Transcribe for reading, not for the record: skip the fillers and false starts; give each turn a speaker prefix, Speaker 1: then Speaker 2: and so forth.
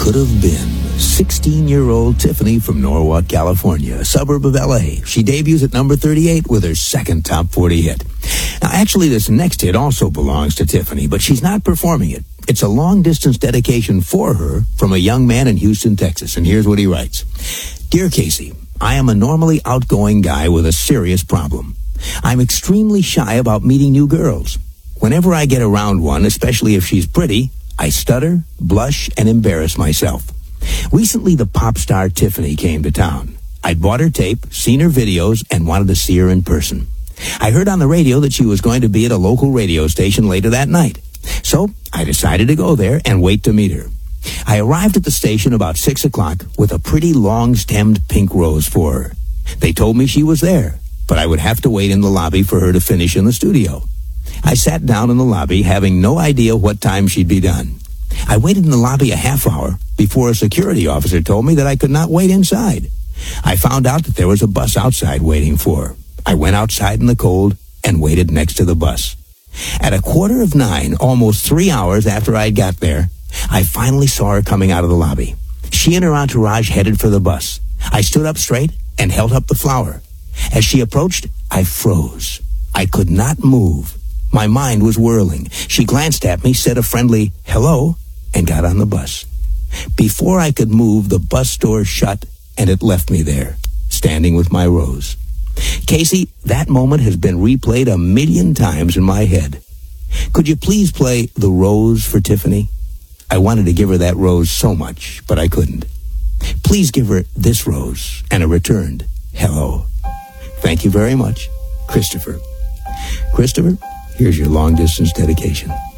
Speaker 1: could have been 16-year-old Tiffany from Norwalk, California, a suburb of L.A. She debuts at number 38 with her second top 40 hit. Now, actually, this next hit also belongs to Tiffany, but she's not performing it. It's a long-distance dedication for her from a young man in Houston, Texas, and here's what he writes. Dear Casey, I am a normally outgoing guy with a serious problem. I'm extremely shy about meeting new girls. Whenever I get around one, especially if she's pretty, I stutter, blush, and embarrass myself. Recently, the pop star Tiffany came to town. I'd bought her tape, seen her videos, and wanted to see her in person. I heard on the radio that she was going to be at a local radio station later that night. So I decided to go there and wait to meet her. I arrived at the station about 6 o'clock with a pretty long-stemmed pink rose for her. They told me she was there, but I would have to wait in the lobby for her to finish in the studio. I sat down in the lobby, having no idea what time she'd be done. I waited in the lobby a half hour before a security officer told me that I could not wait inside. I found out that there was a bus outside waiting for her. I went outside in the cold and waited next to the bus. At 9:15, almost 3 hours after I got there, I finally saw her coming out of the lobby. She and her entourage headed for the bus. I stood up straight and held up the flower. As she approached, I froze. I could not move. My mind was whirling. She glanced at me, said a friendly hello, and got on the bus. Before I could move, the bus door shut, and it left me there, standing with my rose. Casey, that moment has been replayed 1,000,000 times in my head. Could you please play The Rose for Tiffany? I wanted to give her that rose so much, but I couldn't. Please give her this rose and a returned hello. Thank you very much, Christopher. Christopher, here's your long-distance dedication.